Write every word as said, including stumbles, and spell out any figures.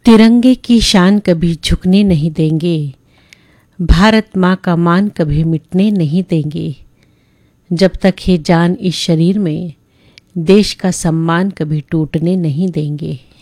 तिरंगे की शान कभी झुकने नहीं देंगे, भारत माँ का मान कभी मिटने नहीं देंगे। जब तक है जान इस शरीर में, देश का सम्मान कभी टूटने नहीं देंगे।